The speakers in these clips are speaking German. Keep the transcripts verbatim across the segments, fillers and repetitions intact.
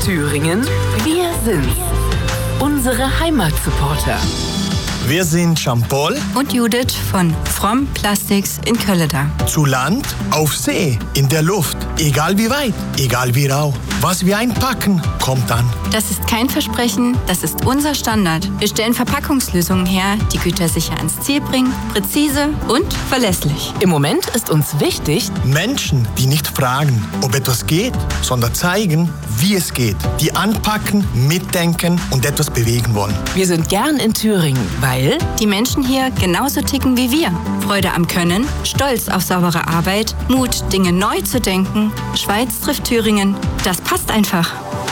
Thüringen, wir sind's. Unsere Heimatsupporter. Wir sind Jean-Paul und Judith von Fromm Plastics in Kölleda. Zu Land, auf See, in der Luft, egal wie weit, egal wie rau. Was wir einpacken, kommt an. Das ist kein Versprechen, das ist unser Standard. Wir stellen Verpackungslösungen her, die Güter sicher ans Ziel bringen, präzise und verlässlich. Im Moment ist uns wichtig, Menschen, die nicht fragen, ob etwas geht, sondern zeigen, wie es geht. Die anpacken, mitdenken und etwas bewegen wollen. Wir sind gern in Thüringen, weil die Menschen hier genauso ticken wie wir. Freude am Können, Stolz auf saubere Arbeit, Mut, Dinge neu zu denken. Schweiz trifft Thüringen. Das passt einfach.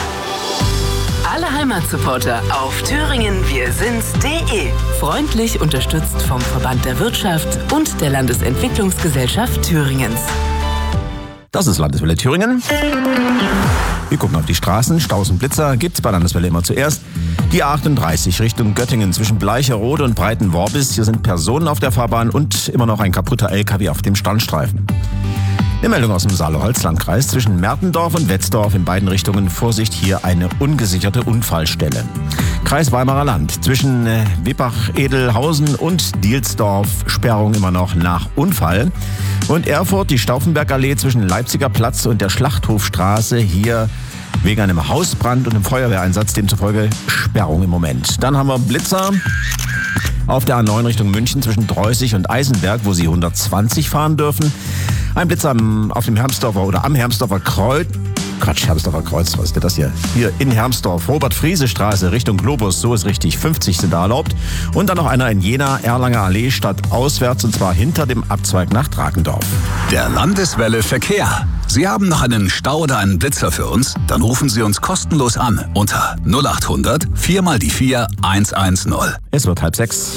Alle Heimatsupporter auf thüringen wir sind's punkt de. Freundlich unterstützt vom Verband der Wirtschaft und der Landesentwicklungsgesellschaft Thüringens. Das ist Landeswelle Thüringen. Wir gucken auf die Straßen. Staus und Blitzer gibt's bei Landeswelle immer zuerst. Die A achtunddreißig Richtung Göttingen zwischen Bleicherode und Breitenworbis. Hier sind Personen auf der Fahrbahn und immer noch ein kaputter L K W auf dem Standstreifen. Eine Meldung aus dem Saale-Holzland-Kreis zwischen Mertendorf und Wetzdorf in beiden Richtungen. Vorsicht, hier eine ungesicherte Unfallstelle. Kreis Weimarer Land zwischen äh, Wippach-Edelhausen und Dielsdorf. Sperrung immer noch nach Unfall. Und Erfurt, die Stauffenbergallee zwischen Leipziger Platz und der Schlachthofstraße. Hier wegen einem Hausbrand und einem Feuerwehreinsatz, demzufolge Sperrung im Moment. Dann haben wir Blitzer auf der A neun Richtung München zwischen Dreußig und Eisenberg, wo Sie hundertzwanzig fahren dürfen. Ein Blitzer am, auf dem Hermsdorfer oder am Hermsdorfer Kreuz. Quatsch, Hermsdorfer Kreuz, was ist denn das hier? Hier in Hermsdorf, Robert-Friese-Straße Richtung Globus, so ist richtig, fünfzig sind da erlaubt. Und dann noch einer in Jena, Erlanger Allee, statt auswärts, und zwar hinter dem Abzweig nach Drakendorf. Der Landeswelle Verkehr. Sie haben noch einen Stau oder einen Blitzer für uns? Dann rufen Sie uns kostenlos an unter null acht hundert vier mal die vier eins eins null. Es wird halb sechs.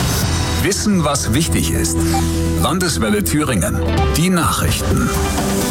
Wissen, was wichtig ist. Landeswelle Thüringen. Die Nachrichten.